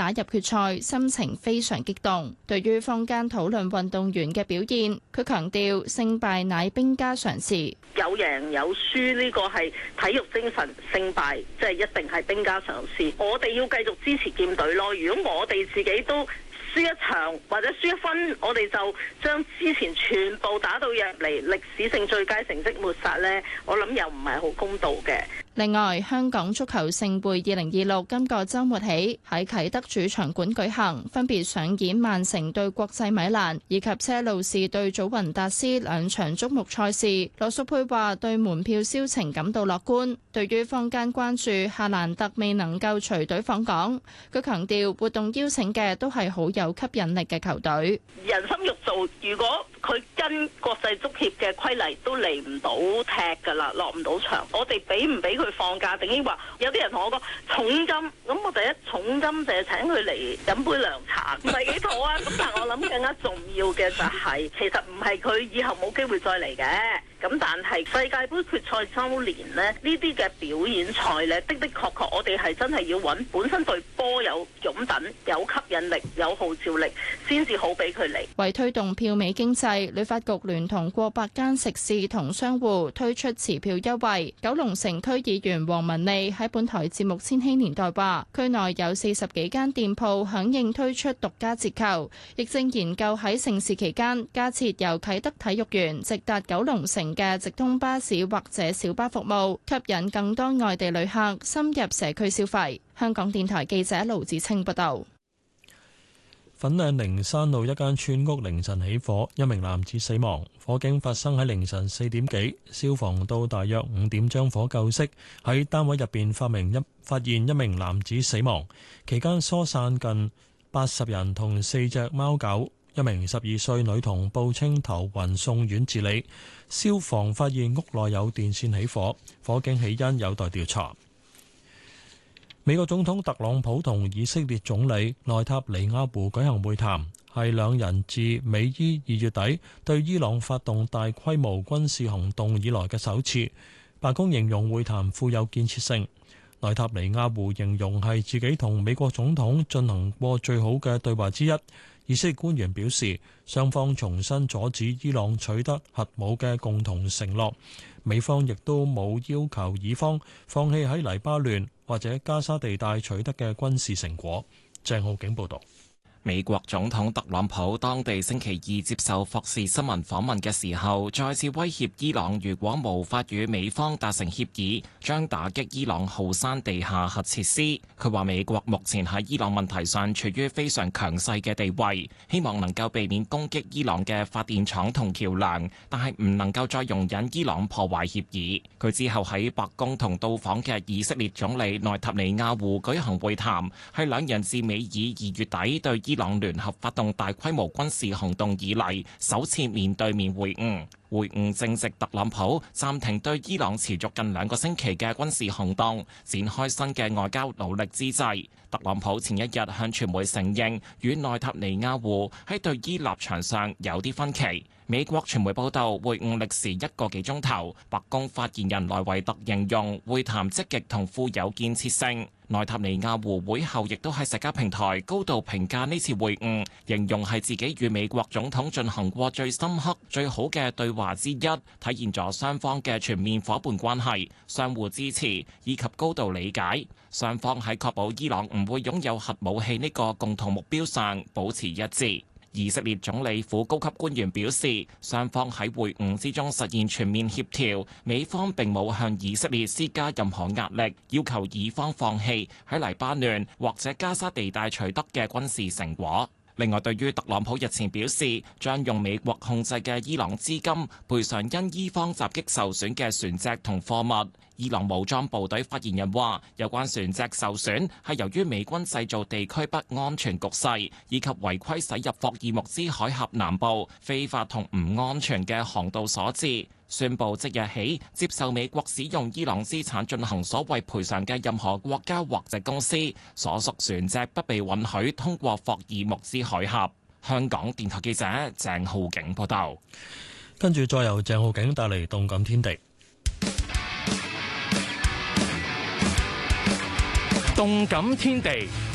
打入決賽，心情非常激動。對於坊間討論運動員嘅表現，佢強調勝敗乃兵家常事， 有贏有輸呢個係體育精神，勝敗即係一定係兵家常事。我哋要繼續支持劍隊咯。如果我哋自己都輸一場或者輸一分，我哋就將之前全部打到入嚟歷史性最佳成績抹殺呢，我諗又唔係好公道嘅。 另外，香港足球盛會2026今個週末起喺啟德主場館舉行，分別上演曼城對國際米蘭以及車路士對祖雲達斯兩場矚目賽事。羅淑佩話對門票銷情感到樂觀。對於坊間關注夏蘭特未能夠隨隊訪港，佢強調活動邀請嘅都係好有吸引力嘅球隊。 人心肉做，如果佢跟國際足協嘅規例都嚟唔到踢㗎啦，落唔到場，我哋俾唔俾佢放假？定係話有啲人同我講重金，咁我第一重金就係請佢嚟飲杯涼茶，唔係幾妥啊！咁但係我諗更加重要嘅就係，其實唔係佢以後冇機會再嚟嘅。咁但係世界盃決賽週年呢啲嘅表演賽呢，的確確我哋係真係要揾本身對波有擁躉、有吸引力、有號召力，先至好俾佢嚟。 為推動票美經濟，旅發局聯同過百間食肆同商戶推出持票優惠。九龍城區議員黃文利喺本台節目《千禧年代》話，區內有40幾間店鋪響應推出獨家折扣，亦正研究喺盛事期間加設由啟德體育園直達九龍城嘅直通巴士或者小巴服務，吸引更多外地旅客深入社區消費。香港電台記者盧子清報道。 粉嶺靈山路一間村屋凌晨起火，一名男子死亡。火警發生喺凌晨4點幾，消防到大約5點將火救熄。喺單位入邊發現一名男子死亡，期間疏散近80人同4隻貓狗。一名12歲女童報稱頭暈送院治理。消防發現屋內有電線起火，火警起因有待調查。美國總統特朗普同以色列總理內塔尼亞胡舉行會談，係兩人自美伊2月底對伊朗發動大規模軍事行動以來嘅首次。白宮形容會談富有建設性。內塔尼亞胡形容係自己同美國總統進行過最好嘅對話之一。以色列官員表示，雙方重新阻止伊朗取得核武嘅共同承諾，美方亦都冇要求以方放棄喺黎巴嫩或者加沙地帶取得嘅軍事成果。鄭浩景報導。 美國總統特朗普當地星期二接受霍士新聞訪問嘅時候，再次威脅伊朗，如果無法與美方達成協議，將打擊伊朗浩山地下核設施。佢話美國目前喺伊朗問題上處於非常強勢嘅地位，希望能夠避免攻擊伊朗嘅發電廠同橋樑，但係唔能夠再容忍伊朗破壞協議。佢之後喺白宮同到訪嘅以色列總理內塔尼亞胡舉行會談，係兩人自美以2月底對伊朗聯合發動大規模軍事行動以嚟首次面對面會晤。會晤正值特朗普暫停對伊朗持續近2個星期嘅軍事行動，展開新嘅外交努力之際。特朗普前一日向傳媒承認，與內塔尼亞胡喺對伊立場上有啲分歧。美國傳媒報道，會晤歷時1個幾鐘頭。白宮發言人萊維特形容會談積極同富有建設性。內塔尼亞胡會後亦都喺社交平台高度評價呢次會晤，形容係自己與美國總統進行過最深刻、最好嘅對話之一，體現咗雙方嘅全面夥伴關係、相互支持以及高度理解。雙方喺確保伊朗唔會擁有核武器呢個共同目標上保持一致。以色列總理府高級官員表示，雙方喺會晤之中實現全面協調，美方並冇向以色列施加任何壓力，要求以方放棄喺黎巴嫩或者加沙地帶取得嘅軍事成果。另外，對於特朗普日前表示將用美國控制嘅伊朗資金賠償因伊方襲擊受損嘅船隻同貨物，伊朗武裝部隊發言人話，有關船隻受損係由於美軍製造地區不安全局勢，以及違規駛入霍爾木茲海峽南部非法同唔安全嘅航道所致。宣布即日起接受美國使用伊朗資產進行所謂賠償嘅任何國家或者公司，所屬船隻不被允許通過霍爾木茲海峽。香港電台記者鄭浩景報道。 跟住再由鄭浩景帶嚟動感天地。 動感天地。